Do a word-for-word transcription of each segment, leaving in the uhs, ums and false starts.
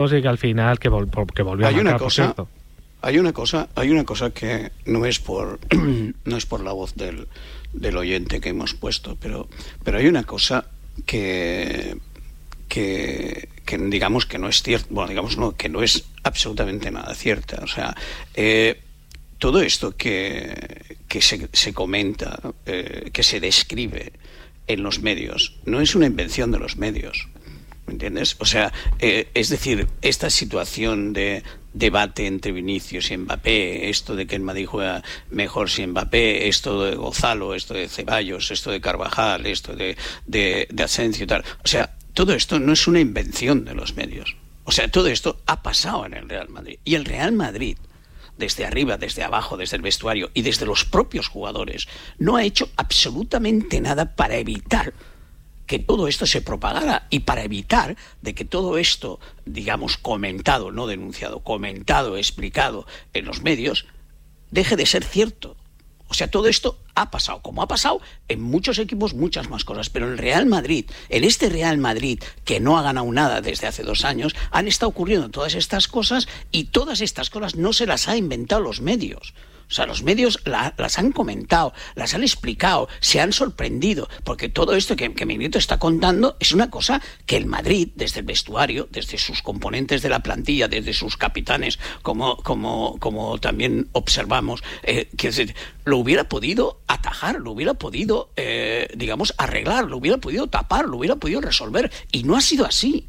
y que al final que, vol, que volvió hay a marcar, una cosa, por cierto. Hay una cosa, hay una cosa que no es por no es por la voz del, del oyente que hemos puesto, pero pero hay una cosa que que, que digamos que no es cierta, bueno, digamos no, que no es absolutamente nada cierta. O sea, eh, todo esto que que se, se comenta, eh, que se describe en los medios, no es una invención de los medios. ¿Me entiendes? O sea, eh, es decir, esta situación de debate entre Vinicius y Mbappé, esto de que el Madrid juega mejor sin Mbappé, esto de Gonzalo, esto de Ceballos, esto de Carvajal, esto de, de, de Asensio y tal. O sea, todo esto no es una invención de los medios. O sea, todo esto ha pasado en el Real Madrid. Y el Real Madrid, desde arriba, desde abajo, desde el vestuario y desde los propios jugadores, no ha hecho absolutamente nada para evitar que todo esto se propagara y para evitar de que todo esto, digamos, comentado, no denunciado, comentado, explicado en los medios, deje de ser cierto. O sea, todo esto ha pasado, como ha pasado en muchos equipos, muchas más cosas. Pero en el Real Madrid, en este Real Madrid, que no ha ganado nada desde hace dos años, han estado ocurriendo todas estas cosas y todas estas cosas no se las ha inventado los medios. O sea, los medios la, las han comentado, las han explicado, se han sorprendido, porque todo esto que, que Miguelito está contando es una cosa que el Madrid, desde el vestuario, desde sus componentes de la plantilla, desde sus capitanes, como, como, como también observamos, eh, que lo hubiera podido atajar, lo hubiera podido, eh, digamos, arreglar, lo hubiera podido tapar, lo hubiera podido resolver, y no ha sido así.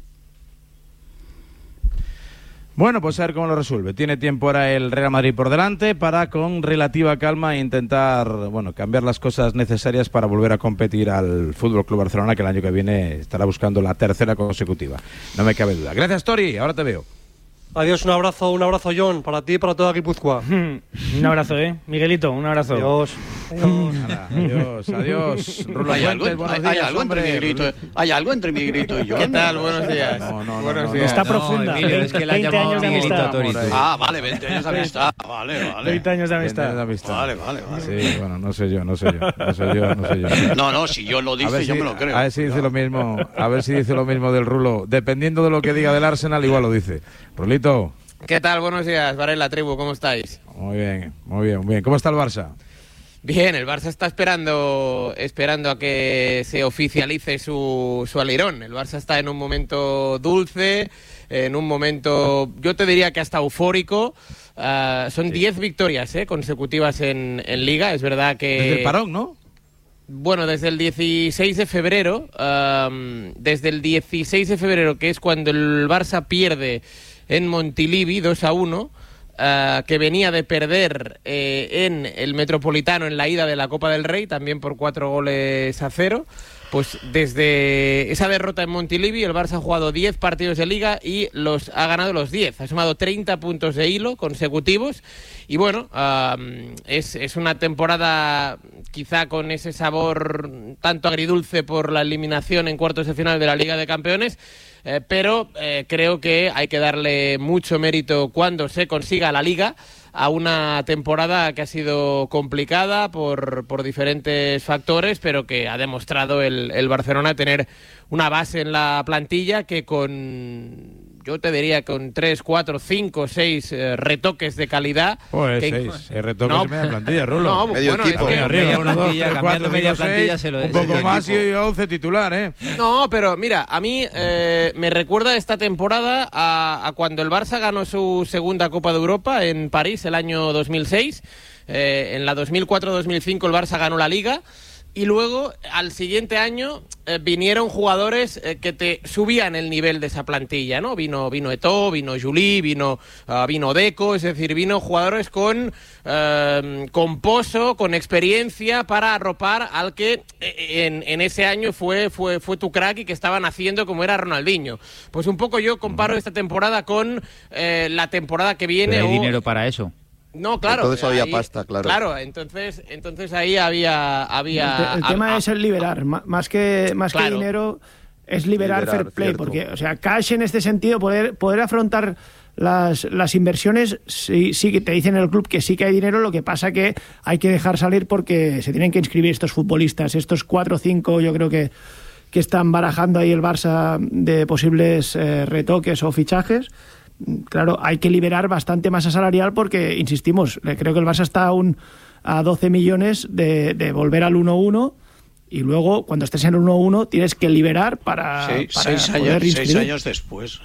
Bueno, pues a ver cómo lo resuelve. Tiene tiempo ahora el Real Madrid por delante para, con relativa calma, intentar, bueno, cambiar las cosas necesarias para volver a competir al F C Barcelona, que el año que viene estará buscando la tercera consecutiva. No me cabe duda. Gracias, Tori. Ahora te veo. Adiós, un abrazo, un abrazo, John, para ti y para toda Guipúzcoa. Un abrazo, ¿eh? Miguelito, un abrazo. Adiós. Adiós. Nada, adiós, adiós. Rulo Hay, Fuentes, algo, hay, días, hay, algo entre Miguelito, hay algo entre Miguelito y yo. ¿Qué tal? Buenos días. No, no, Buenos no, no, días. Está no, profunda. Emilio, es que la veinte llamado años de Miguelito amistad. Torito. Ah, vale, veinte años de amistad. Vale, vale. veinte años de amistad. de amistad. Vale, vale, vale. Sí, bueno, no sé yo, no sé yo, no sé yo, no sé yo. No, no, si yo lo A dice, ver yo si, me lo creo. a ver si dice lo mismo, a ver si dice lo mismo del Rulo. Dependiendo de lo que diga del Arsenal, igual lo dice. Rulito. ¿Qué tal? Buenos días, Varela, tribu, ¿cómo estáis? Muy bien, muy bien, muy bien. ¿Cómo está el Barça? Bien, el Barça está esperando esperando a que se oficialice su, su alirón. El Barça está en un momento dulce, en un momento, yo te diría que hasta eufórico. Uh, son diez sí. victorias eh, consecutivas en, en Liga. Es verdad que... Desde el parón, ¿no? Bueno, desde el dieciséis de febrero, um, desde el dieciséis de febrero, que es cuando el Barça pierde en Montilivi dos a uno, uh, que venía de perder eh, en el Metropolitano en la ida de la Copa del Rey, también por cuatro goles a cero. Pues desde esa derrota en Montilivi, el Barça ha jugado diez partidos de Liga y los ha ganado los diez. Ha sumado treinta puntos de hilo consecutivos. Y bueno, uh, es, es una temporada quizá con ese sabor tanto agridulce por la eliminación en cuartos de final de la Liga de Campeones, eh, pero eh, creo que hay que darle mucho mérito cuando se consiga la Liga a una temporada que ha sido complicada por, por diferentes factores, pero que ha demostrado el, el Barcelona tener una base en la plantilla que con... yo te diría con tres, cuatro, cinco, seis eh, retoques de calidad. Pues que seis, inc- eh, retoques no, en media plantilla, Rulo. No, medio bueno, equipo. es que- Arriba, media uno, dos, plantilla, tres, cambiando cuatro, media cinco, plantilla seis, se lo un es. poco Medio más y equipo. once titular, ¿eh? No, pero mira, a mí eh, me recuerda esta temporada a, a cuando el Barça ganó su segunda Copa de Europa en París el año dos mil seis. Eh, en la dos mil cuatro dos mil cinco el Barça ganó la Liga. Y luego, al siguiente año, eh, vinieron jugadores eh, que te subían el nivel de esa plantilla, ¿no? Vino vino Eto'o, vino Juli, vino, uh, vino Deco, es decir, vino jugadores con, uh, con pozo, con experiencia para arropar al que eh, en, en ese año fue, fue, fue tu crack y que estaban haciendo como era Ronaldinho. Pues un poco yo comparo esta temporada con eh, la temporada que viene. Pero hay o... dinero para eso. No, claro. Entonces había ahí, pasta, claro. Claro, entonces, entonces ahí había... había el, el tema a, a, es el liberar, más que, más claro. que dinero, es liberar, liberar fair play, cierto. Porque, o sea, cash en este sentido, poder, poder afrontar las, las inversiones, sí, sí que te dicen en el club que sí que hay dinero, lo que pasa que hay que dejar salir porque se tienen que inscribir estos futbolistas, estos cuatro o cinco, yo creo que que están barajando ahí el Barça de posibles eh, retoques o fichajes. Claro, hay que liberar bastante masa salarial porque, insistimos, creo que el Barça está aún a doce millones de, de volver al uno uno y luego, cuando estés en el uno uno, tienes que liberar para, sí, para seis, poder años, inscribir. seis años después.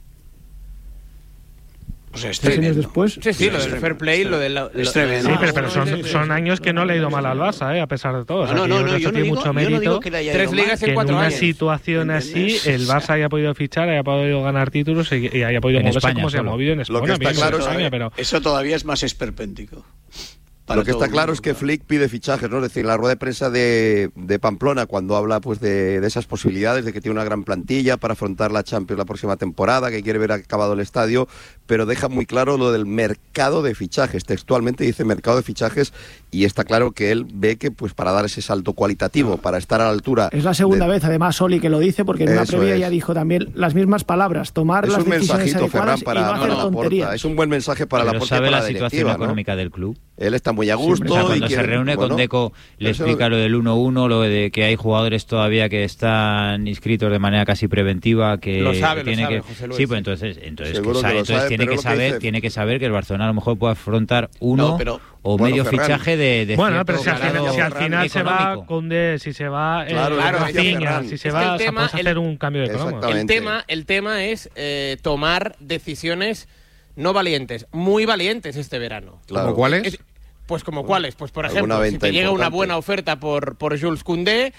O sea, es ¿Seis tremendo. años después? Sí, sí, lo del fair play, lo del... lo- Es tremendo. Sí, pero, pero Ah, son, sí, sí, son sí. años que no le ha ido mal al Barça, ¿eh? A pesar de todo. O sea, No, que no, yo no, creo que yo eso no tiene digo, mucho yo no mérito. digo que le haya Tres ido ligas mal. en Que en cuatro una años. situación así ¿Entiendes? el Barça haya podido fichar, haya podido ganar títulos y, y haya podido En moverse España como se ha solo. movido en España. Lo que está bien, en claro es España, que- pero Eso todavía es más esperpéntico. Para Lo que todo está el claro mundo, es que claro. Flick pide fichajes, ¿no? Es decir, la rueda de prensa de, de Pamplona, cuando habla pues de, de esas posibilidades, de que tiene una gran plantilla para afrontar la Champions la próxima temporada, que quiere ver acabado el estadio, pero deja muy claro lo del mercado de fichajes. Textualmente dice mercado de fichajes y está claro que él ve que pues para dar ese salto cualitativo, para estar a la altura... Es la segunda de- vez, además, Oli, que lo dice, porque en una Eso previa es. ya dijo también las mismas palabras, tomar Es las un decisiones mensajito, adecuadas Ferran, para y no hacer para Laporta. tonterías. Es un buen mensaje para la Pero Laporta y sabe para la la situación directiva, ¿no? económica del club. Él está muy a gusto. O sea, y cuando se quiere- reúne bueno, con Deco, le eso- explica lo del uno uno, lo de que hay jugadores todavía que están inscritos de manera casi preventiva, que Lo sabe, lo tiene sabe, que José Luis. sí, pues entonces, entonces, Seguro que que sabe- lo entonces sabe, tiene pero que lo que saber, dice- tiene que saber que el Barcelona a lo mejor puede afrontar uno No, pero- o Bueno, medio Ferran. fichaje de, de bueno, cierto pero si al final, grado si al final se va económico. Conde, si se va eh, Claro, Claro, Rafinha, Ferran. si se Es que va, el o sea, tema- puedes el- hacer un cambio de cromo. Exactamente. El tema, el tema es eh, tomar decisiones no valientes, muy valientes este verano. Claro. ¿Como cuáles? Es- Pues como cuáles, pues por Alguna ejemplo, si venta te llega una importante. buena oferta por, por Jules Koundé,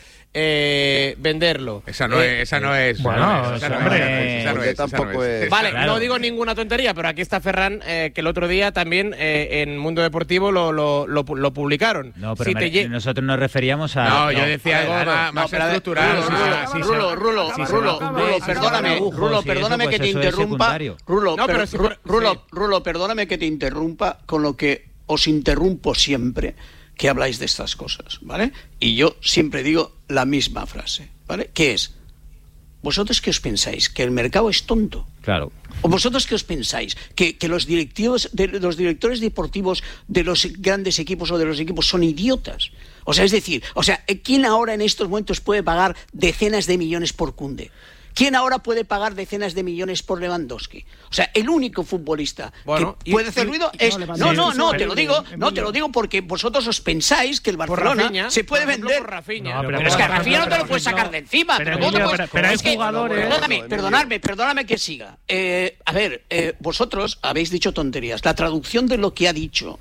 eh, venderlo. Esa no Eh, es, esa no es. Bueno, esa no hombre, es, esa no porque es, esa no tampoco es- Vale, Claro. no digo ninguna tontería, pero aquí está Ferran, eh, que el otro día también eh, en Mundo Deportivo lo, lo, lo, lo publicaron. No, pero Si me- te lle- nosotros nos referíamos a No, yo decía algo claro. más, más No, pero de- estructural. Rulo, sí, Rulo, sí, sí, Rulo, Rulo, si se Rulo, va a Rulo, Koundé, si se perdóname, va a Araujo, Rulo, si eso, perdóname pues que te eso es interrumpa. secundario. Rulo, No, pero per- si Ru- por- Rulo, sí. Rulo, perdóname que te interrumpa con lo que os interrumpo siempre que habláis de estas cosas, ¿vale? Y yo siempre digo la misma frase, ¿vale? Que es, ¿vosotros qué os pensáis? ¿Que el mercado es tonto? claro. ¿O vosotros qué os pensáis? ¿Que, que los directivos, de, los directores deportivos de los grandes equipos o de los equipos son idiotas? O sea, es decir, o sea, ¿quién ahora en estos momentos puede pagar decenas de millones por Koundé? ¿Quién ahora puede pagar decenas de millones por Lewandowski? O sea, el único futbolista Bueno, que y- puede hacer y- ruido y- es... no, No, Lewandowski no, no, sí, te lo digo, Emilio. no, te lo digo porque vosotros os pensáis que el por Barcelona Rafinha, se puede por ejemplo, vender... por Rafinha. No, Pero pero es que a por Rafinha no te ejemplo, lo puedes sacar de encima. pero, Pero, ¿cómo te Emilio, puedes- pero- pero hay es que- jugadores- Perdóname, Emilio. perdonadme, perdóname que siga. Eh, a ver, eh, vosotros habéis dicho tonterías. La traducción de lo que ha dicho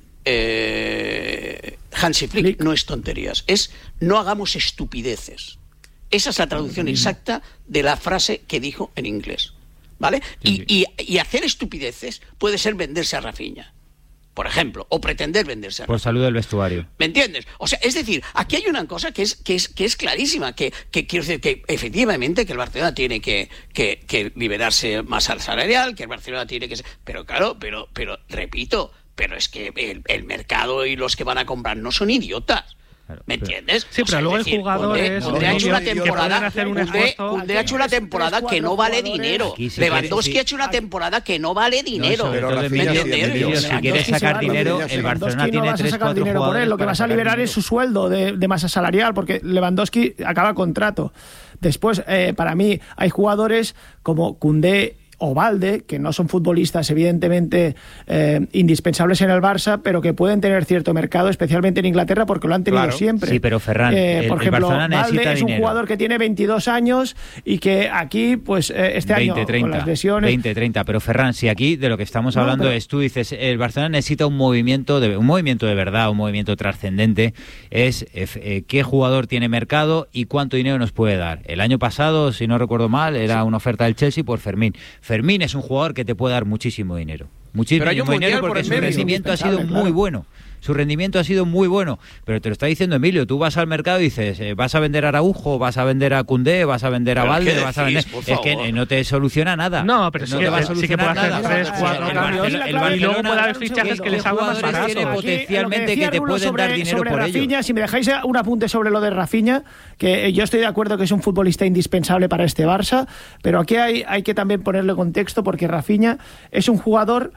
eh, Hansi Flick, Flick. no es tonterías, es no hagamos estupideces. Esa es la traducción exacta de la frase que dijo en inglés, ¿vale? Y, y, y hacer estupideces puede ser venderse a Rafinha, por ejemplo, o pretender venderse a Por Rafinha. salud del vestuario. ¿Me entiendes? O sea, es decir, aquí hay una cosa que es que es que es clarísima, que, que quiero decir que efectivamente que el Barcelona tiene que, que, que liberarse más al salarial, que el Barcelona tiene que ser, pero claro, pero pero repito, pero es que el, el mercado y los que van a comprar no son idiotas. Claro, ¿Me pero- entiendes? Sí, O sea, pero luego es hay decir, jugadores, Koundé- Koundé ha hecho Emilio, una que temporada, pueden hacer un Koundé- esfuerzo. Koundé ha hecho una Tres, temporada tres, que no cuatro vale jugadores. dinero. Aquí sí Lewandowski que- ha hecho una temporada que no vale dinero. No, sobre Pero todo, Rafinha Emilio, sí, Emilio, Emilio. si quieres Lewandowski se sacar va, dinero, Lewandowski el no Barcelona no tiene vas a tres, sacar cuatro dinero por jugadores él, lo que para vas a sacar liberar dinero. es su sueldo de, de masa salarial, porque Lewandowski acaba contrato. Después, eh, para mí, hay jugadores como Koundé o Valde, que no son futbolistas evidentemente eh, indispensables en el Barça, pero que pueden tener cierto mercado, especialmente en Inglaterra, porque lo han tenido Claro. siempre. Sí, pero Ferran, Eh, el- por el ejemplo, Barcelona Valde necesita es un dinero. jugador que tiene veintidós años y que aquí, pues eh, este veinte, año, treinta, con las lesiones... veinte, treinta, pero Ferran, si aquí de lo que estamos No, hablando pero- es, tú dices, el Barcelona necesita un movimiento de un movimiento de verdad, un movimiento trascendente, es eh, eh, qué jugador tiene mercado y cuánto dinero nos puede dar. El año pasado, si no recuerdo mal, era una oferta del Chelsea por Fermín. Fermín es un jugador que te puede dar muchísimo dinero. Muchísimo Pero hay un dinero mundial por porque en su medio. rendimiento ha sido Indispensable, muy claro. bueno. Su rendimiento ha sido muy bueno, pero te lo está diciendo Emilio, tú vas al mercado y dices, eh, vas a vender a Araujo, vas a vender a Koundé, vas a vender a ¿Pero Valde, qué vas a decís, vender... por Es que favor? eh, no te soluciona nada. No, pero sí no que- te va a sí que solucionar puede hacer nada. tres, O sea, cuatro el cambios, Barcelona- el y luego Barcelona- puede haber fichajes que les hagan más jugadores barato. tiene Aquí, potencialmente lo decía que te Rulo pueden sobre, dar dinero sobre por Rafinha, ello. si me dejáis un apunte sobre lo de Rafinha, que yo estoy de acuerdo que es un futbolista indispensable para este Barça, pero aquí hay, hay que también ponerle contexto porque Rafinha es un jugador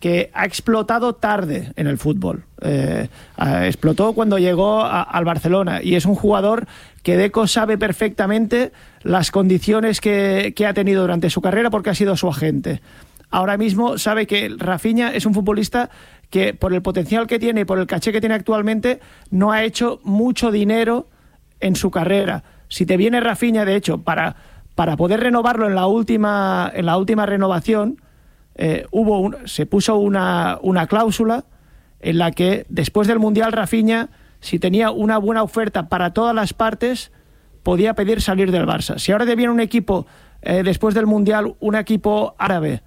que ha explotado tarde en el fútbol. Eh, explotó cuando llegó a, al Barcelona y es un jugador que Deco sabe perfectamente las condiciones que, que ha tenido durante su carrera porque ha sido su agente. Ahora mismo sabe que Rafinha es un futbolista que por el potencial que tiene y por el caché que tiene actualmente no ha hecho mucho dinero en su carrera. Si te viene Rafinha, de hecho, para, para poder renovarlo en la última, en la última renovación, Eh, hubo un, se puso una, una cláusula en la que después del Mundial Rafinha, si tenía una buena oferta para todas las partes, podía pedir salir del Barça. Si ahora te viene un equipo eh, después del Mundial, un equipo árabe,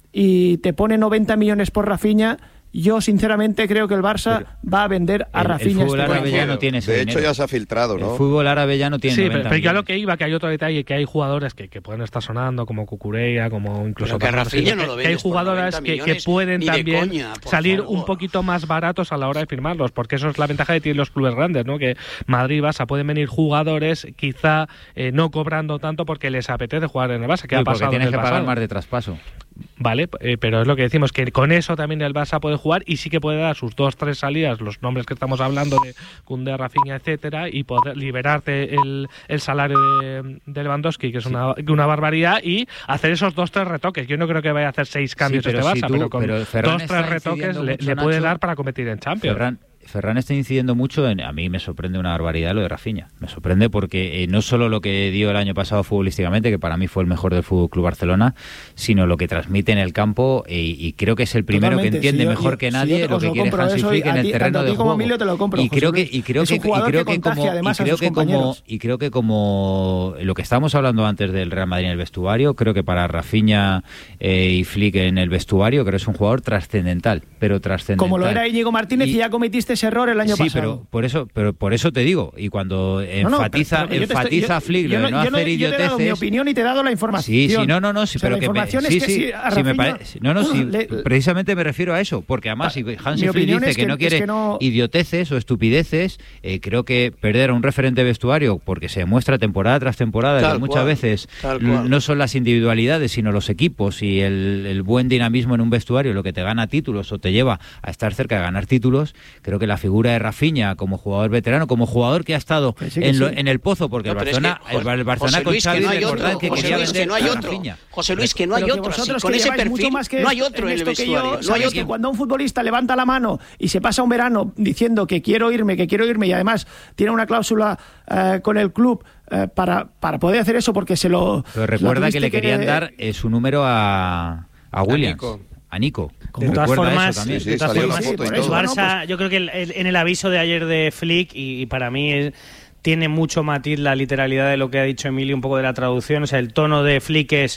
y te pone noventa millones por Rafinha, yo sinceramente creo que el Barça pero va a vender a el, Rafinha. El fútbol este árabe ya no tiene ese De dinero. hecho ya se ha filtrado, ¿no? El fútbol árabe ya no tiene. Sí, pero, pero yo a lo que iba, que hay otro detalle, que hay jugadores que, que pueden estar sonando, como Cucurella, como incluso... Pero que a Rafinha no lo que hay jugadores que, que pueden también coña, salir favor. un poquito más baratos a la hora de firmarlos, porque eso es la ventaja que tienen los clubes grandes, ¿no? Que Madrid y Barça pueden venir jugadores quizá eh, no cobrando tanto porque les apetece jugar en el Barça, que sí, ha pasado porque tienes en el que pagar pasado. más de traspaso. Vale, eh, pero es lo que decimos, que con eso también el Barça puede jugar y sí que puede dar sus dos, tres salidas, los nombres que estamos hablando de Koundé, Rafinha, etcétera, y poder liberarte el, el salario de, de Lewandowski, que es sí. una, una barbaridad, y hacer esos dos, tres retoques. Yo no creo que vaya a hacer seis cambios sí, pero este Barça, si tú, pero con pero dos, tres retoques le, mucho, le puede Nacho, dar para competir en Champions. Ferran, Ferran está incidiendo mucho en, a mí me sorprende una barbaridad lo de Rafinha. Me sorprende porque eh, no solo lo que dio el año pasado futbolísticamente, que para mí fue el mejor del F C Barcelona, sino lo que transmite en el campo eh, y creo que es el primero Totalmente. que entiende si yo, mejor yo, que nadie si lo que lo quiere Hansi Flick en el ti, terreno a ti de como juego. Emilio te lo compro, y creo José que y creo es que un jugador y creo que que como además y creo a sus que como compañeros. y creo que como lo que estábamos hablando antes del Real Madrid en el vestuario, creo que para Rafinha eh, y Flick en el vestuario creo que es un jugador trascendental, pero trascendental. Como lo era Íñigo Martínez y, y ya cometiste ese error el año sí, pasado. Sí, pero por eso pero por eso te digo, y cuando enfatiza no, no, pero, pero enfatiza estoy, Flick yo, lo de no yo, hacer yo idioteces. Yo te he dado mi opinión y te he dado la información. Sí, sí, no, no, no, sí, o sea, pero la que información me, es sí, que sí, si a sí me Rafinha, parece, no, no, sí, le, precisamente me refiero a eso, porque además si Hansi Flick dice es que, que no quiere es que no... idioteces o estupideces, eh, creo que perder a un referente vestuario porque se demuestra temporada tras temporada tal que muchas cual, veces cual. no son las individualidades, sino los equipos y el, el buen dinamismo en un vestuario lo que te gana títulos o te lleva a estar cerca de ganar títulos. Creo que la figura de Rafinha como jugador veterano, como jugador que ha estado sí, que en, lo, sí. en el pozo, porque no, el Barcelona, es que, el, el Barcelona José Luis, con Xavi, que no hay recordad otro, que José quería Luis, vender que no hay a otro. Rafinha. José Luis, que no hay pero otro. Que Así, vosotros con que ese lleváis perfil, mucho más que no hay otro en el esto que vestuario. yo, no hay que otro. cuando un futbolista levanta la mano y se pasa un verano diciendo que quiero irme, que quiero irme, y además tiene una cláusula eh, con el club eh, para, para poder hacer eso porque se lo... Pero recuerda que le querían que... dar eh, su número a, a Williams. A Nico. A Nico. De todas formas, sí, sí, de todas formas sí, el Barça, yo creo que el, el, en el aviso de ayer de Flick, y, y para mí es, tiene mucho matiz la literalidad de lo que ha dicho Emilio, un poco de la traducción, o sea, el tono de Flick es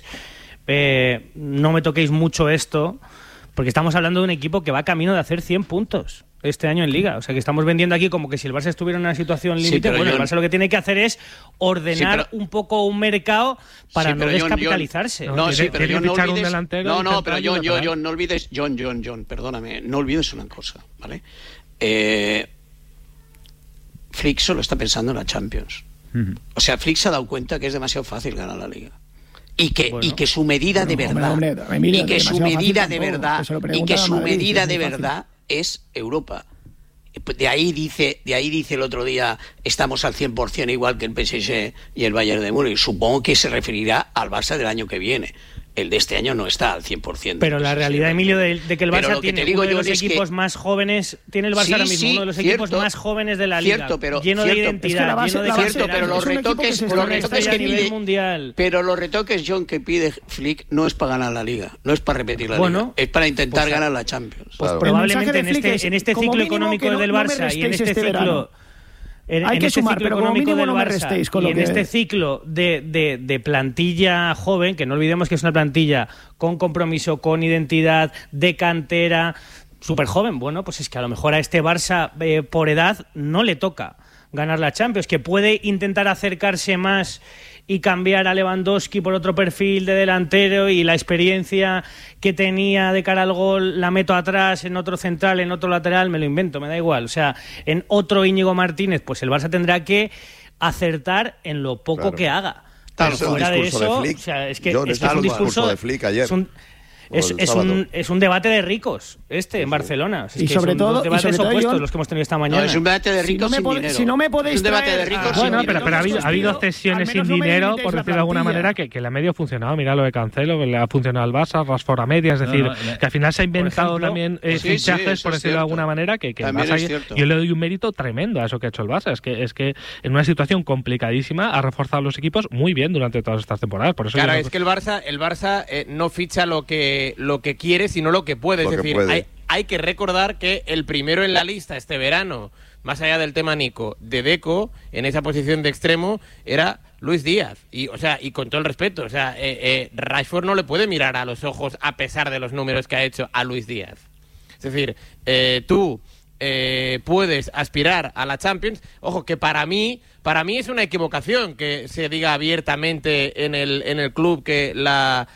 eh, no me toquéis mucho esto, porque estamos hablando de un equipo que va camino de hacer cien puntos este año en Liga. O sea, que estamos vendiendo aquí como que si el Barça estuviera en una situación límite, sí, bueno, yo... el Barça lo que tiene que hacer es ordenar sí, pero... un poco un mercado para sí, no descapitalizarse. John, John... No, sí, pero yo no olvides... No, no, pero yo, yo, yo, no olvides... John, John, John, perdóname, no olvides una cosa, ¿vale? Eh... Flick solo está pensando en la Champions. Uh-huh. O sea, Flick se ha dado cuenta que es demasiado fácil ganar la Liga. Y que, bueno, y que su medida bueno, de verdad, hombre, hombre, Emilio, y que su medida de verdad, y que su Madrid, medida de verdad es Europa. De ahí dice, de ahí dice el otro día, estamos al cien por ciento igual que el P S G y el Bayern de Múnich. Supongo que se referirá al Barça del año que viene. El de este año no está al cien por ciento. Pero la realidad, Emilio, de, de que el Barça tiene uno de los equipos que... más jóvenes, tiene el Barça sí, ahora mismo sí, uno de los cierto, equipos más jóvenes de la Liga, cierto, pero, lleno cierto, de identidad, es que base, lleno de base, cierto, pero los es retoques, que los retoques que pide, mundial. Pero los retoques, John, que pide Flick no es para ganar la Liga, no es para repetir la bueno, Liga, es para intentar pues, ganar la Champions. Pues claro. Probablemente en este, en este ciclo económico no, del Barça no y en este, este ciclo... En, Hay en que este sumar, ciclo pero como económico mínimo del no me Barça restéis con y lo en que... este ciclo de, de, de plantilla joven, que no olvidemos que es una plantilla con compromiso, con identidad, de cantera, súper joven, bueno, pues es que a lo mejor a este Barça eh, por edad no le toca ganar la Champions, que puede intentar acercarse más y cambiar a Lewandowski por otro perfil de delantero y la experiencia que tenía de cara al gol la meto atrás, en otro central, en otro lateral, me lo invento, me da igual. O sea, en otro Íñigo Martínez, pues el Barça tendrá que acertar en lo poco claro. que haga. Pero fuera de eso, de Flick, o sea, es que, John, es, que es un discurso de Flick ayer. Es un, Es, es, un, es un debate de ricos, este, sí, en Barcelona. Es y, que sobre son todo, dos debates y sobre todo, opuestos John, los que hemos tenido esta mañana. No, es un debate de ricos si no sin me dinero. Si no me podéis es un debate traer, de ricos ah, sin bueno, dinero. pero, pero ha, habido, ha habido cesiones sin no dinero, por decirlo de alguna manera, que, que le ha medio funcionado. Mira lo de Cancelo, que le ha funcionado al Barça, Rashford a media, es decir, no, no, que al final se ha inventado ejemplo, también eh, sí, fichajes, sí, por decirlo de alguna manera, que, que el Barça, yo le doy un mérito tremendo a eso que ha hecho el Barça. Es que, es que en una situación complicadísima ha reforzado los equipos muy bien durante todas estas temporadas. Por eso claro, yo es que el Barça, el Barça eh, no ficha lo que, lo que quiere, sino lo que puede. Lo es que decir, puede. Hay, hay que recordar que el primero en la lista este verano, más allá del tema Nico, de Deco, en esa posición de extremo, era Luis Díaz. Y, o sea, y con todo el respeto, o sea, eh, eh, Rashford no le puede mirar a los ojos, a pesar de los números que ha hecho, a Luis Díaz. Es decir, eh, tú eh, puedes aspirar a la Champions. Ojo, que para mí, para mí es una equivocación que se diga abiertamente en el, en el club que la...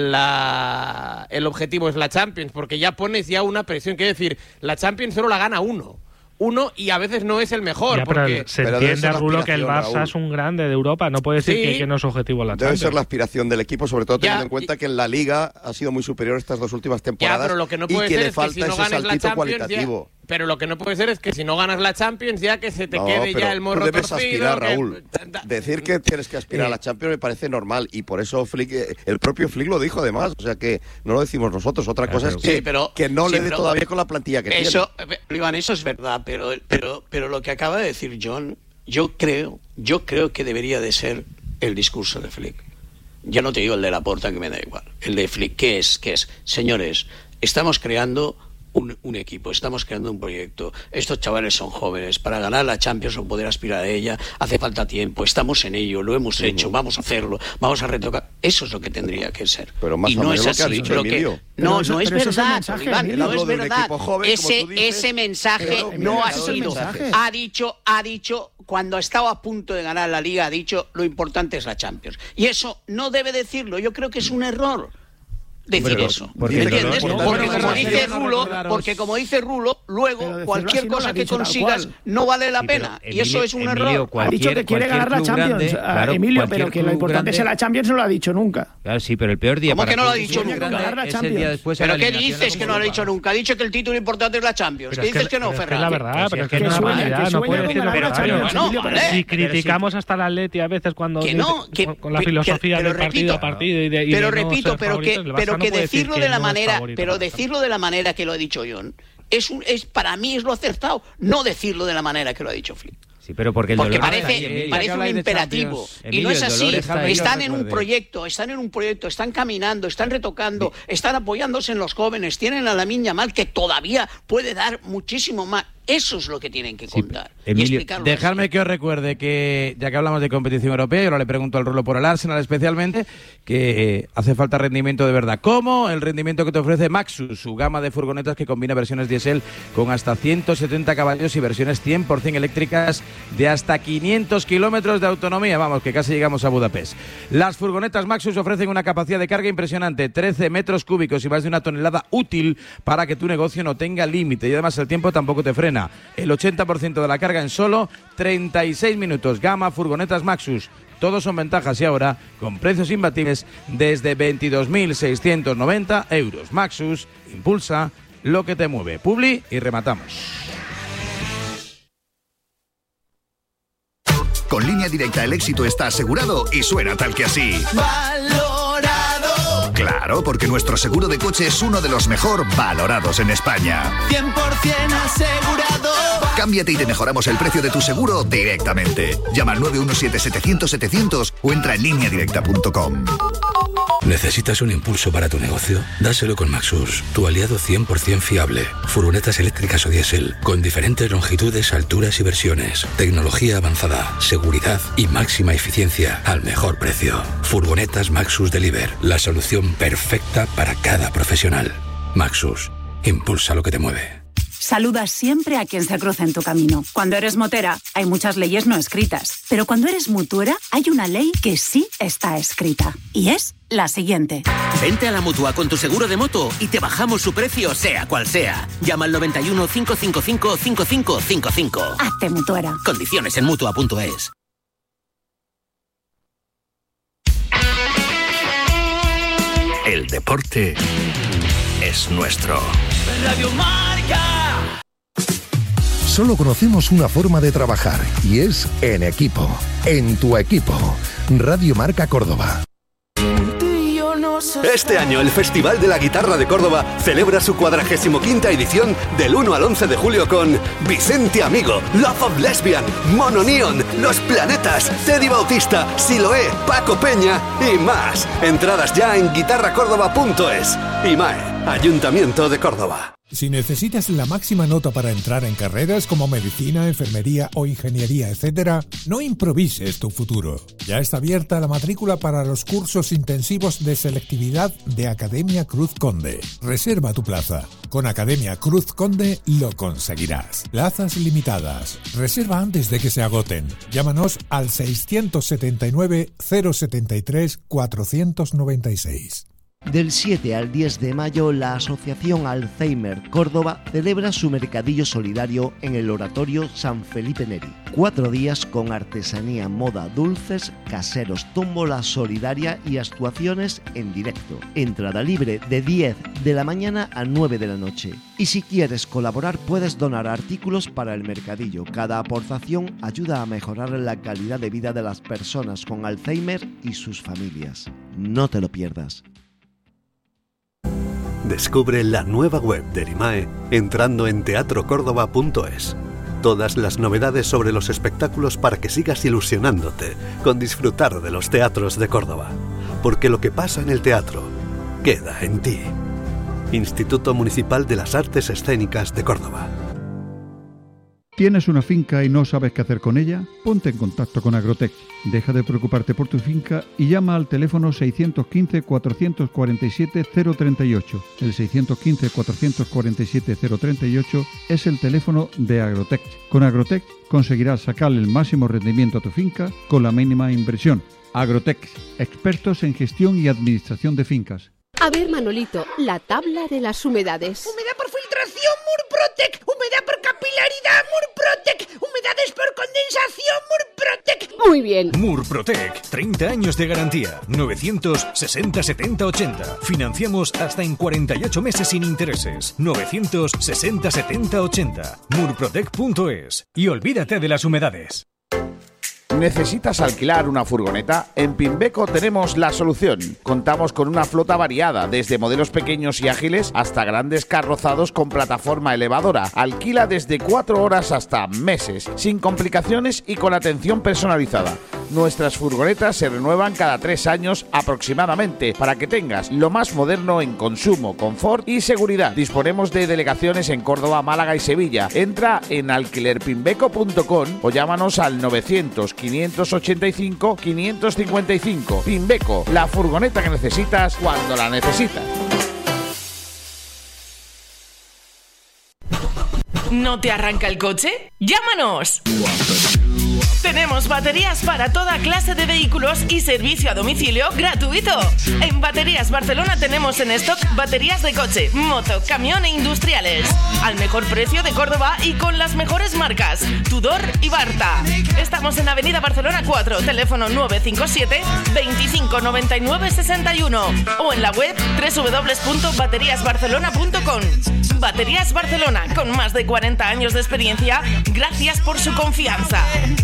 La, el objetivo es la Champions, porque ya pones ya una presión, quiere decir, la Champions solo la gana uno. Uno y a veces no es el mejor. Ya, porque... pero se pero entiende, Rulo, que el Barça Raúl. es un grande de Europa. No puede decir Sí. que, que no es objetivo la Debe Champions. ser la aspiración del equipo, sobre todo teniendo Ya, en cuenta y- que en la Liga ha sido muy superior estas dos últimas Ya, temporadas pero lo que no y puede que ser le es que falta si no ese ganas la saltito Champions ya, cualitativo. pero lo que no puede ser es que si no ganas la Champions ya que se te No, quede pero ya el morro tú debes torcido, aspirar, que- Raúl. Decir que tienes que aspirar a la Champions me parece normal y por eso Flick, eh, el propio Flick lo dijo además, o sea que no lo decimos nosotros. Otra cosa es que, Sí, pero- que no sí, le dé pero- todavía con la plantilla que Eso, eh, Iván, eso es verdad, pero, pero, pero lo que acaba de decir John, yo creo, yo creo que debería de ser el discurso de Flick. Ya no te digo el de Laporta, que me da igual. El de Flick, ¿qué es? ¿Qué es? Señores, estamos creando un, un equipo, estamos creando un proyecto. Estos chavales son jóvenes. Para ganar la Champions o poder aspirar a ella hace falta tiempo. Estamos en ello, lo hemos hecho, vamos a hacerlo, vamos a retocar. Eso es lo que tendría que ser. Pero más y o no menos es lo que ha así. dicho Lo que- Emilio. no, Pero eso- no es pero ese es el verdad, mensaje, Iván, Emilio. no Hablo es de un verdad. equipo joven, como ese, tú dices. ese mensaje Pero, Emilio, no ha ese es el sido. mensaje. Ha dicho, ha dicho, cuando estaba a punto de ganar la Liga, ha dicho, lo importante es la Champions. Y eso no debe decirlo. Yo creo que es un error decir Hombre, eso. porque ¿Me el entiendes? dolor- Porque bueno, como no dice sería Rulo, recordaros- porque como dice Rulo, Pero luego decirlo cualquier así no lo cosa ha que dicho tal consigas cual. no vale la Sí, pero pena. y Emilio- eso es un Emilio, error. Ha dicho que quiere cualquier ganar la club Champions, grande, a claro, Emilio, cualquier pero que lo club importante es grande- la Champions, no lo ha dicho nunca. Claro, sí, pero el peor día ¿Cómo para que no lo ha cualquier dicho club nunca? grande Ganar la es el Champions. día después de la ¿Pero qué eliminación dices de que no lo ha Copa dicho Europa. nunca? Ha dicho que el título importante es la Champions. Pero ¿Qué es que- dices que no, pero es que Ferran? es la verdad, Pues pero es es que que no es sueña, realidad, que no sueña puede con decir lo ganar la contrario. Champions, No, Emilio, pero vale. Si sí. criticamos hasta el Atleti a veces cuando Que dice- no, que- con, con la que- filosofía pero del partido repito, a partido y de, y pero de no repito, ser pero que, favoritos, el Barça pero no que puede decir decirlo que de la no es manera, favorito pero para la decirlo de la manera que lo ha dicho John, es un, es para mí es lo acertado, no decirlo de la manera que lo ha dicho Flick. Sí, pero porque el Porque dolor está ahí, parece, Emilio. parece que un habláis de imperativo. Champions. Y Emilio, no es el dolor así. está ahí, Están no en un recuerde. proyecto, están en un proyecto, están caminando, están retocando, están apoyándose en los jóvenes, tienen a la Lamine Yamal que todavía puede dar muchísimo más. Eso es lo que tienen que contar. y Emilio, explicarlo Dejadme así. que os recuerde que, ya que hablamos de competición europea, y ahora le pregunto al Rulo por el Arsenal especialmente, que eh, hace falta rendimiento de verdad. ¿Cómo? El rendimiento que te ofrece Maxus, su gama de furgonetas que combina versiones diésel con hasta ciento setenta caballos y versiones cien por ciento eléctricas de hasta quinientos kilómetros de autonomía. Vamos, que casi llegamos a Budapest. Las furgonetas Maxus ofrecen una capacidad de carga impresionante, trece metros cúbicos y más de una tonelada útil para que tu negocio no tenga límite. Y además el tiempo tampoco te frena. El ochenta por ciento de la carga en solo treinta y seis minutos. Gama furgonetas Maxus. Todos son ventajas y ahora con precios imbatibles desde veintidós mil seiscientos noventa euros. Maxus impulsa lo que te mueve. Publi y rematamos. Con Línea Directa el éxito está asegurado y suena tal que así. Valorado. Claro, porque nuestro seguro de coche es uno de los mejor valorados en España. cien por ciento asegurado. Cámbiate y te mejoramos el precio de tu seguro directamente. Llama al nueve uno siete setecientos setecientos o entra en línea directa punto com. ¿Necesitas un impulso para tu negocio? Dáselo con Maxus, tu aliado cien por ciento fiable. Furgonetas eléctricas o diésel, con diferentes longitudes, alturas y versiones. Tecnología avanzada, seguridad y máxima eficiencia al mejor precio. Furgonetas Maxus Deliver, la solución perfecta para cada profesional. Maxus, impulsa lo que te mueve. Saluda siempre a quien se cruza en tu camino. Cuando eres motera, hay muchas leyes no escritas. Pero cuando eres mutuera, hay una ley que sí está escrita. Y es la siguiente. Vente a la Mutua con tu seguro de moto y te bajamos su precio sea cual sea. Llama al noventa y uno, cinco cinco cinco, cinco cinco cinco cinco. Hazte mutuera. Condiciones en Mutua punto es. El el deporte es nuestro. Radio Marca. Solo conocemos una forma de trabajar y es en equipo, en tu equipo. Radio Marca Córdoba. Este año el Festival de la Guitarra de Córdoba celebra su cuadragésimo quinta edición del uno al once de julio con Vicente Amigo, Love of Lesbian, Mono Neon, Los Planetas, Teddy Bautista, Siloé, Paco Peña y más. Entradas ya en guitarra córdoba punto es. I M A E, Ayuntamiento de Córdoba. Si necesitas la máxima nota para entrar en carreras como medicina, enfermería o ingeniería, etcétera, no improvises tu futuro. Ya está abierta la matrícula para los cursos intensivos de selectividad de Academia Cruz Conde. Reserva tu plaza. Con Academia Cruz Conde lo conseguirás. Plazas limitadas. Reserva antes de que se agoten. Llámanos al seiscientos setenta y nueve, cero setenta y tres, cuatrocientos noventa y seis. Del siete al diez de mayo, la Asociación Alzheimer Córdoba celebra su mercadillo solidario en el Oratorio San Felipe Neri. Cuatro días con artesanía, moda, dulces, caseros, tómbola solidaria y actuaciones en directo. Entrada libre de diez de la mañana a nueve de la noche. Y si quieres colaborar, puedes donar artículos para el mercadillo. Cada aportación ayuda a mejorar la calidad de vida de las personas con Alzheimer y sus familias. No te lo pierdas. Descubre la nueva web del I M A E entrando en teatro córdoba punto es. Todas las novedades sobre los espectáculos para que sigas ilusionándote con disfrutar de los teatros de Córdoba. Porque lo que pasa en el teatro queda en ti. Instituto Municipal de las Artes Escénicas de Córdoba. ¿Tienes una finca y no sabes qué hacer con ella? Ponte en contacto con Agrotech. Deja de preocuparte por tu finca y llama al teléfono seiscientos quince, cuatrocientos cuarenta y siete, cero treinta y ocho. El seiscientos quince, cuatrocientos cuarenta y siete, cero treinta y ocho es el teléfono de Agrotech. Con Agrotech conseguirás sacarle el máximo rendimiento a tu finca con la mínima inversión. Agrotech, expertos en gestión y administración de fincas. A ver, Manolito, la tabla de las humedades. Humedad por filtración, Murprotec. Humedad por capilaridad, Murprotec. Humedades por condensación, Murprotec. Muy bien. Murprotec, treinta años de garantía. novecientos sesenta setenta ochenta. Financiamos hasta en cuarenta y ocho meses sin intereses. novecientos sesenta setenta ochenta. Murprotec punto es. Y olvídate de las humedades. ¿Necesitas alquilar una furgoneta? En Pimbeco tenemos la solución. Contamos con una flota variada, desde modelos pequeños y ágiles hasta grandes carrozados con plataforma elevadora. Alquila desde cuatro horas hasta meses, sin complicaciones y con atención personalizada. Nuestras furgonetas se renuevan cada tres años aproximadamente, para que tengas lo más moderno en consumo, confort y seguridad. Disponemos de delegaciones en Córdoba, Málaga y Sevilla. Entra en alquiler pimbeco punto com o llámanos al novecientos, quinientos ochenta y cinco, quinientos cincuenta y cinco. Pimbeco, la furgoneta que necesitas cuando la necesitas. ¿No te arranca el coche? ¡Llámanos! Tenemos baterías para toda clase de vehículos y servicio a domicilio gratuito. En Baterías Barcelona tenemos en stock baterías de coche, moto, camión e industriales. Al mejor precio de Córdoba y con las mejores marcas, Tudor y Barta. Estamos en Avenida Barcelona cuatro, teléfono nueve cinco siete, veinticinco noventa y nueve sesenta y uno o en la web doble u doble u doble u punto baterías barcelona punto com. Baterías Barcelona, con más de cuarenta años de experiencia, gracias por su confianza.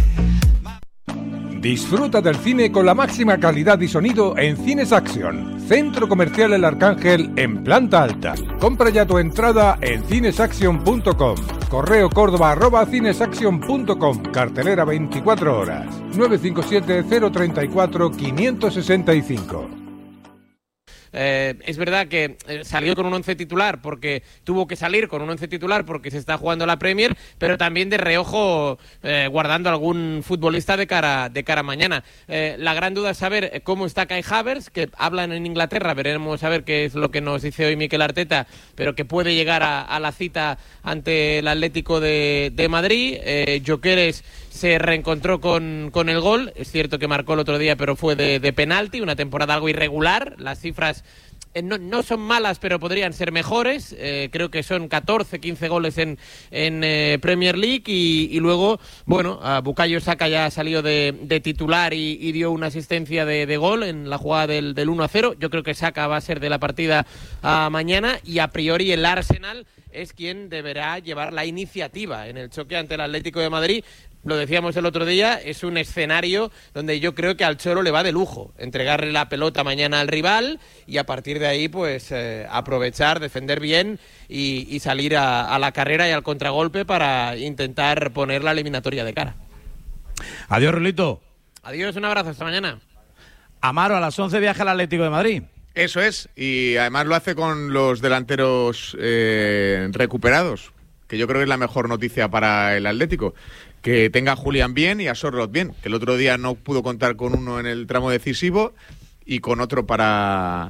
Disfruta del cine con la máxima calidad y sonido en Cines Action, Centro Comercial El Arcángel en planta alta. Compra ya tu entrada en cinesaction punto com. Correo córdoba arroba cinesaction punto com. Cartelera veinticuatro horas. nueve cinco siete, cero tres cuatro, cinco seis cinco. Eh, es verdad que eh, salió con un once titular porque tuvo que salir con un once titular porque se está jugando la Premier, pero también de reojo eh, guardando algún futbolista de cara de cara a mañana. Eh, la gran duda es saber cómo está Kai Havertz, que hablan en Inglaterra, veremos a ver qué es lo que nos dice hoy Mikel Arteta, pero que puede llegar a, a la cita ante el Atlético de, de Madrid. Eh, Gyökeres se reencontró con, con el gol, es cierto que marcó el otro día, pero fue de, de penalti, una temporada algo irregular, las cifras Eh, no, no son malas, pero podrían ser mejores. Eh, creo que son catorce, quince goles en, en eh, Premier League y, y luego, bueno, uh, Bukayo Saka ya salió de, de titular y, y dio una asistencia de, de gol en la jugada del, del uno a cero. Yo creo que Saka va a ser de la partida uh, mañana y a priori el Arsenal es quien deberá llevar la iniciativa en el choque ante el Atlético de Madrid. Lo decíamos el otro día, es un escenario donde yo creo que al Cholo le va de lujo entregarle la pelota mañana al rival y a partir de ahí pues eh, aprovechar, defender bien y, y salir a, a la carrera y al contragolpe para intentar poner la eliminatoria de cara. Adiós, Rulito. Adiós, un abrazo, hasta mañana. Amaro, a las once viaja al Atlético de Madrid. Eso es, y además lo hace con los delanteros eh, recuperados, que yo creo que es la mejor noticia para el Atlético. Que tenga a Julián bien y a Sorloth bien, que el otro día no pudo contar con uno en el tramo decisivo y con otro para,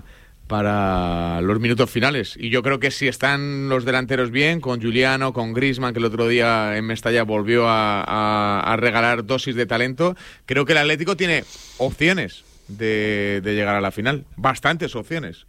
para los minutos finales. Y yo creo que si están los delanteros bien, con Giuliano, con Griezmann, que el otro día en Mestalla volvió a, a, a regalar dosis de talento, creo que el Atlético tiene opciones de, de llegar a la final, bastantes opciones.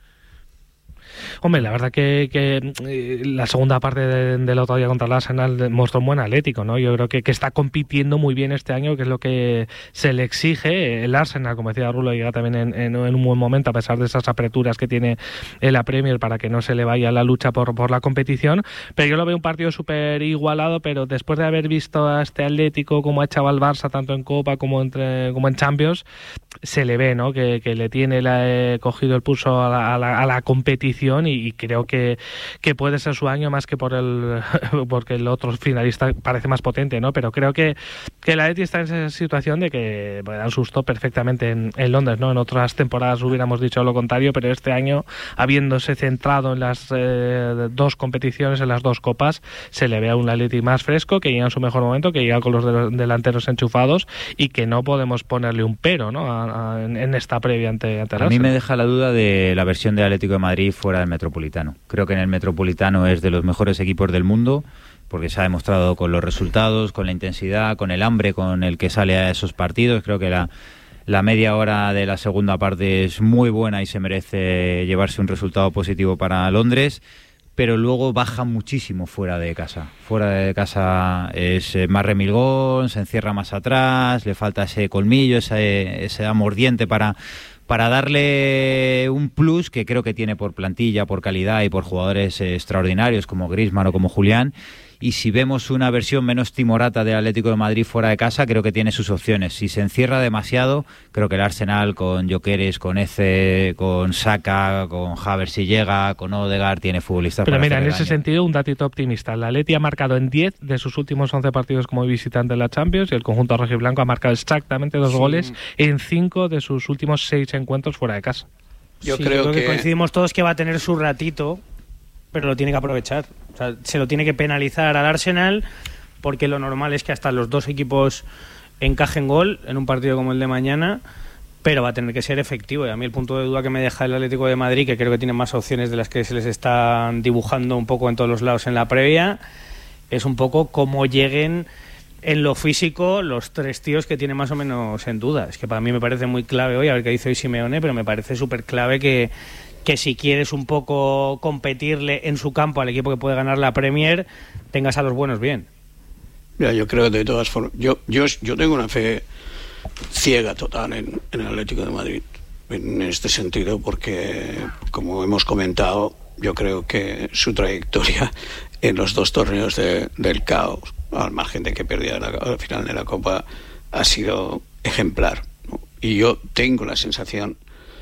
Hombre, la verdad que, que eh, la segunda parte de, del otro día contra el Arsenal mostró un buen Atlético, ¿no? Yo creo que, que está compitiendo muy bien este año, que es lo que se le exige. El Arsenal, como decía Rulo, llega también en, en, en un buen momento, a pesar de esas apreturas que tiene en la Premier para que no se le vaya la lucha por, por la competición. Pero yo lo veo un partido súper igualado, pero después de haber visto a este Atlético como ha echado al Barça, tanto en Copa como, entre, como en Champions, se le ve, ¿no? Que, que le tiene la, eh, cogido el pulso a la, a la, a la competición. Y, y creo que, que puede ser su año más que por el porque el otro finalista parece más potente, ¿no? Pero creo que, que el Atleti está en esa situación de que puede dar un susto perfectamente en, en Londres, ¿no? En otras temporadas hubiéramos dicho lo contrario, pero este año, habiéndose centrado en las eh, dos competiciones, en las dos copas, se le ve a un Atleti más fresco, que llega en su mejor momento, que llega con los, de los delanteros enchufados y que no podemos ponerle un pero, ¿no? A, a, en, en esta previa ante, ante el A mí Arsenal. me deja la duda de la versión de Atlético de Madrid fuera del Metropolitano. Creo que en el Metropolitano es de los mejores equipos del mundo, porque se ha demostrado con los resultados, con la intensidad, con el hambre con el que sale a esos partidos. Creo que la, la media hora de la segunda parte es muy buena y se merece llevarse un resultado positivo para Londres, pero luego baja muchísimo fuera de casa. Fuera de casa es más remilgón, se encierra más atrás, le falta ese colmillo, ese, ese amordiente para... para darle un plus que creo que tiene por plantilla, por calidad y por jugadores eh, extraordinarios como Griezmann o como Julián. Y si vemos una versión menos timorata del Atlético de Madrid fuera de casa, creo que tiene sus opciones. Si se encierra demasiado, creo que el Arsenal con Gyökeres, con Eze, con Saka, con Havertz si llega, con Odegaard, tiene futbolistas Pero para mira, hacer en el ese año. sentido, un datito optimista. El Atleti ha marcado en diez de sus últimos once partidos como visitante en la Champions y el conjunto rojiblanco ha marcado exactamente dos Sí. goles en cinco de sus últimos seis encuentros fuera de casa. Yo Sí, creo que... que- coincidimos todos que va a tener su ratito, pero lo tiene que aprovechar. O sea, se lo tiene que penalizar al Arsenal, porque lo normal es que hasta los dos equipos encajen gol en un partido como el de mañana, pero va a tener que ser efectivo. Y a mí el punto de duda que me deja el Atlético de Madrid, que creo que tiene más opciones de las que se les están dibujando un poco en todos los lados en la previa, es un poco cómo lleguen en lo físico los tres tíos que tienen más o menos en duda. Es que para mí me parece muy clave hoy, a ver qué dice hoy Simeone, pero me parece súper clave que, que si quieres un poco competirle en su campo al equipo que puede ganar la Premier, tengas a los buenos bien. Mira, yo creo que de todas formas, yo, yo, yo tengo una fe ciega total en, en el Atlético de Madrid, en este sentido, porque, como hemos comentado, yo creo que su trayectoria en los dos torneos de, del caos, al margen de que perdiera la, al final de la Copa, ha sido ejemplar, ¿no? Y yo tengo la sensación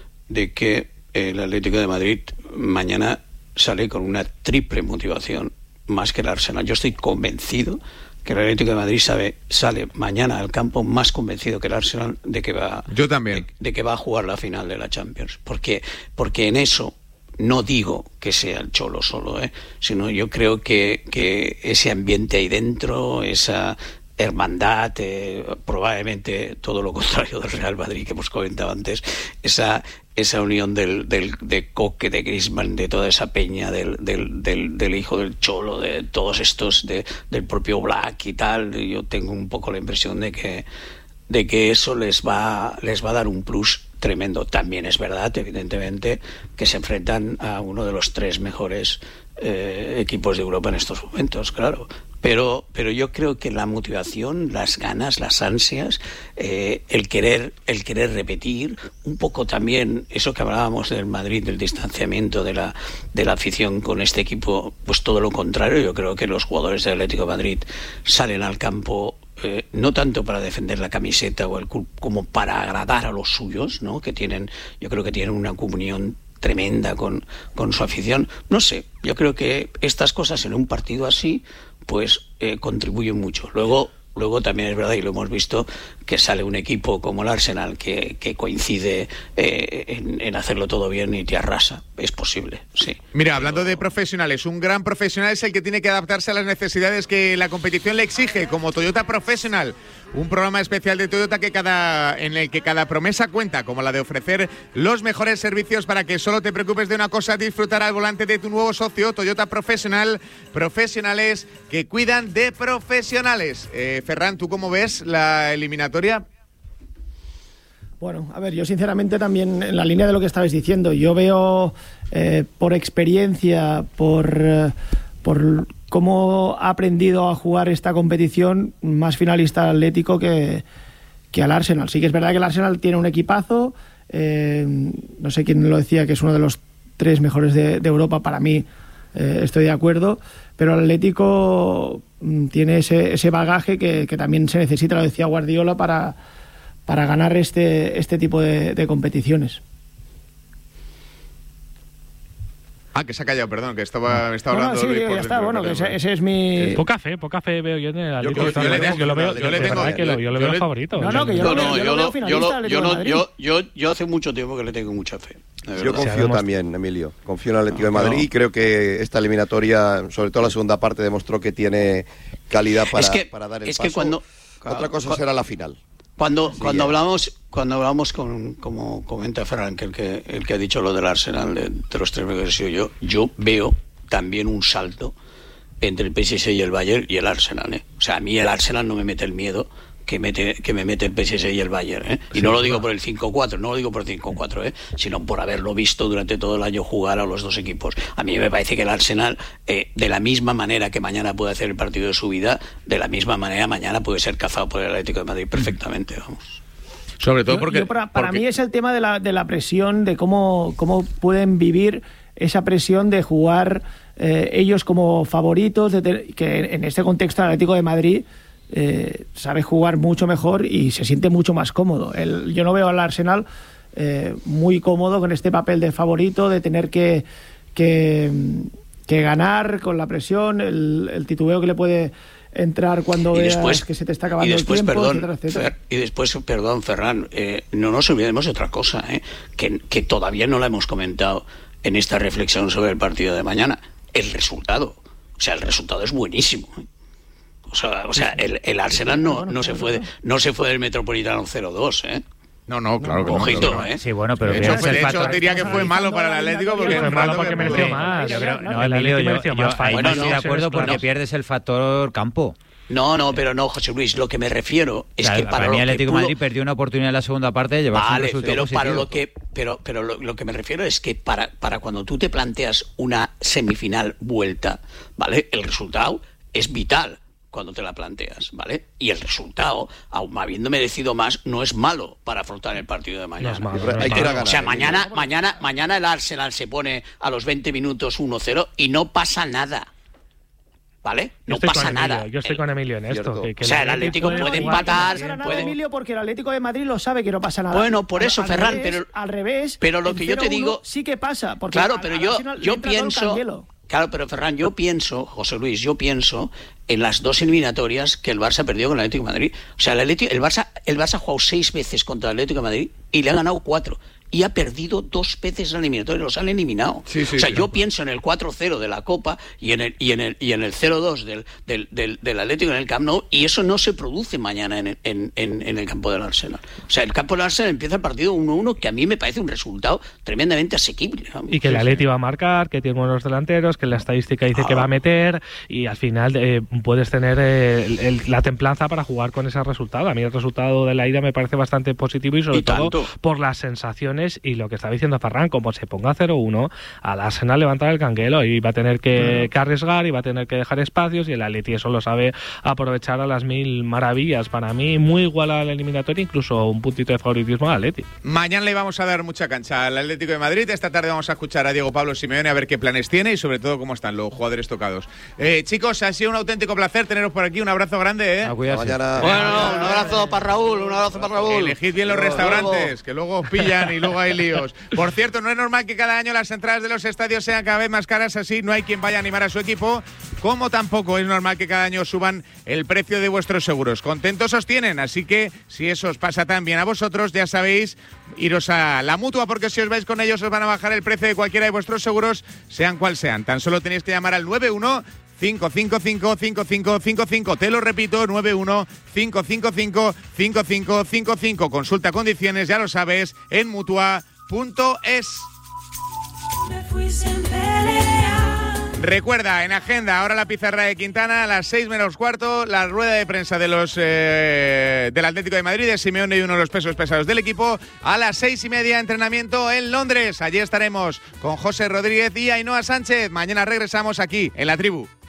de que el Atlético de Madrid mañana sale con una triple motivación más que el Arsenal. Yo estoy convencido que el Atlético de Madrid sabe, sale mañana al campo más convencido que el Arsenal de que va Yo también. de, de que va a jugar la final de la Champions, porque porque en eso no digo que sea el Cholo solo, ¿eh? Sino yo creo que, que ese ambiente ahí dentro, esa hermandad, eh, probablemente todo lo contrario del Real Madrid que hemos comentado antes, esa esa unión del, del de Coque, de Griezmann, de toda esa peña, del, del, del, del hijo del Cholo, de todos estos, de, del propio Black y tal. Yo tengo un poco la impresión de que de que eso les va les va a dar un plus tremendo. También es verdad, evidentemente, que se enfrentan a uno de los tres mejores eh, equipos de Europa en estos momentos, claro. Pero, pero yo creo que la motivación, las ganas, las ansias, eh, el querer, el querer repetir, un poco también eso que hablábamos del Madrid, del distanciamiento de la, de la afición con este equipo, pues todo lo contrario. Yo creo que los jugadores del Atlético de Madrid salen al campo eh, no tanto para defender la camiseta o el club, como para agradar a los suyos, ¿no? Que tienen, yo creo que tienen una comunión tremenda con, con su afición. No sé, yo creo que estas cosas en un partido así pues eh, contribuyen mucho. Luego, luego también es verdad, y lo hemos visto, que sale un equipo como el Arsenal que, que coincide eh, en, en hacerlo todo bien y te arrasa. Es posible, sí. Mira, hablando de profesionales, un gran profesional es el que tiene que adaptarse a las necesidades que la competición le exige, como Toyota Professional, un programa especial de Toyota que cada, en el que cada promesa cuenta, como la de ofrecer los mejores servicios para que solo te preocupes de una cosa: disfrutar al volante de tu nuevo socio. Toyota Professional, profesionales que cuidan de profesionales. Eh, Ferran, ¿tú cómo ves la eliminatoria? Bueno, a ver, yo sinceramente también en la línea de lo que estabais diciendo, yo veo eh, por experiencia, por, eh, por cómo ha aprendido a jugar esta competición, más finalista al Atlético que, que al Arsenal. Sí que es verdad que el Arsenal tiene un equipazo, eh, no sé quién lo decía, que es uno de los tres mejores de, de Europa, para mí eh, estoy de acuerdo, pero el Atlético mm, tiene ese, ese bagaje que, que también se necesita, lo decía Guardiola, para... para ganar este, este tipo de, de competiciones. Ah, que se ha callado, perdón, que estaba, estaba no, hablando no, sí, de... ya está, bueno, que ese, ese es mi... Poca fe, poca fe veo yo en el Atlético. Yo, yo, yo, yo, yo lo veo, yo le tengo, que lo, yo lo veo favorito. No, no, que yo, no, lo, no, yo, yo, lo, lo, veo yo, lo, yo, no, yo, yo, yo, yo hace mucho tiempo que le tengo mucha fe. Yo confío también, Emilio. Confío en el Atlético de Madrid y creo que esta eliminatoria, sobre todo la segunda parte, demostró que tiene calidad para, es que, para dar el es paso. Que cuando, Otra cosa cuando, será la final. Cuando, sí, cuando ya. hablamos, cuando hablamos con, como comenta Ferran, que el que el que ha dicho lo del Arsenal, de, de los tres mejores, yo, yo veo también un salto entre el P S G y el Bayern y el Arsenal, ¿eh? O sea, a mí el Arsenal no me mete el miedo que mete que me mete el P S G y el Bayern, ¿eh? Y sí, no lo digo por el cinco cuatro, no lo digo por el cinco cuatro, ¿eh? Sino por haberlo visto durante todo el año jugar a los dos equipos. A mí me parece que el Arsenal, eh, de la misma manera que mañana puede hacer el partido de su vida, de la misma manera mañana puede ser cazado por el Atlético de Madrid perfectamente, vamos. Sobre todo porque... Yo, yo para, para porque... mí es el tema de la, de la presión, de cómo, cómo pueden vivir esa presión de jugar eh, ellos como favoritos, de te, que en este contexto el Atlético de Madrid eh, sabe jugar mucho mejor y se siente mucho más cómodo. El, yo no veo al Arsenal eh, muy cómodo con este papel de favorito, de tener que, que, que ganar con la presión, el, el titubeo que le puede... entrar cuando y veas después, que se te está acabando y después, el tiempo, perdón, etcétera, etcétera. Fer, y después, perdón, Ferran, eh, no nos olvidemos de otra cosa, eh, que, que todavía no la hemos comentado en esta reflexión sobre el partido de mañana. El resultado. O sea, el resultado es buenísimo. ¿eh? O sea, o sea el, el Arsenal no, no, se fue de, no se fue del Metropolitano cero dos, ¿eh? No, no, claro que Ojito, no. ¿eh? Sí, bueno, pero de hecho, fue, de hecho diría que fue malo para el Atlético porque fue malo porque mereció más. Yo creo, no, no, el Atlético mereció más. Ahí bueno, no estoy no, de acuerdo porque no. pierdes el factor campo. No, no, pero no, José Luis, lo que me refiero es o sea, que para, para mí lo el Atlético de pudo... Madrid perdió una oportunidad en la segunda parte de llevarse vale, un resultado pero positivo. para lo que pero pero lo, lo que me refiero es que para para cuando tú te planteas una semifinal vuelta, ¿vale? El resultado es vital cuando te la planteas, ¿vale? Y el resultado, aun habiendo merecido más, no es malo para afrontar el partido de mañana. No es malo, no Hay es que ir a malo. ganar. O sea, mañana mañana mañana el Arsenal se pone a los veinte minutos uno cero y no pasa nada. ¿Vale? No pasa Emilio, nada. Yo estoy con Emilio en esto. Que, que o sea, el Atlético puede, puede empatar. No pasa nada, puede... Emilio, porque el Atlético de Madrid lo sabe que no pasa nada. Bueno, por eso, al Ferran, revés, pero al revés. Pero lo que yo te digo sí que pasa, porque claro, a, pero a yo Arsenal yo le entra todo el pienso canguelo. Claro, pero Ferran, yo pienso, José Luis, yo pienso en las dos eliminatorias que el Barça perdió con el Atlético de Madrid. O sea, el Atlético, el Barça, el Barça ha jugado seis veces contra el Atlético de Madrid y le ha ganado cuatro. y ha perdido dos veces en la eliminatoria, los han eliminado. Sí, sí, o sea, sí, yo no. pienso en el cuatro cero de la Copa y en el, y en el, y en el cero dos del, del, del, del Atlético en el Camp Nou, y eso no se produce mañana en, en, en, en el campo del Arsenal. O sea, el campo del Arsenal empieza el partido uno uno, que a mí me parece un resultado tremendamente asequible, ¿no? Y que el Sí, Atleti va a marcar, que tiene buenos delanteros, que la estadística dice Ah. que va a meter, y al final eh, puedes tener eh, el- el- la templanza para jugar con ese resultado. A mí el resultado de la ida me parece bastante positivo, y sobre Y todo tanto. por las sensaciones y lo que estaba diciendo Ferran, como se ponga cero uno, al Arsenal levantar el canguelo y va a tener que, que arriesgar y va a tener que dejar espacios, y el Atleti eso lo sabe aprovechar a las mil maravillas. Para mí muy igual a la eliminatoria, incluso un puntito de favoritismo al Atleti. Mañana le vamos a dar mucha cancha al Atlético de Madrid. Esta tarde vamos a escuchar a Diego Pablo Simeone a ver qué planes tiene y sobre todo cómo están los jugadores tocados. Eh, chicos, ha sido un auténtico placer teneros por aquí. Un abrazo grande, ¿eh? A cuidarse. Mañana. Bueno, un abrazo para Raúl, un abrazo para Raúl. Elegid bien los Luego, restaurantes, luego. que luego os pillan y luego hay líos. Por cierto, no es normal que cada año las entradas de los estadios sean cada vez más caras, así no hay quien vaya a animar a su equipo, como tampoco es normal que cada año suban el precio de vuestros seguros. Contentos os tienen, así que si eso os pasa también a vosotros, ya sabéis, iros a la Mutua, porque si os vais con ellos os van a bajar el precio de cualquiera de vuestros seguros, sean cual sean. Tan solo tenéis que llamar al nueve uno cinco cinco cinco cinco cinco cinco cinco. Te lo repito, nueve uno cinco cinco cinco cinco cinco cinco cinco. Consulta condiciones, ya lo sabes, en mutua punto es. Recuerda, en agenda, ahora la pizarra de Quintana, a las seis menos cuarto, la rueda de prensa de los eh, del Atlético de Madrid, de Simeone y uno de los pesos pesados del equipo. A las seis y media, entrenamiento en Londres. Allí estaremos con José Rodríguez y Ainhoa Sánchez. Mañana regresamos aquí, en La Tribu.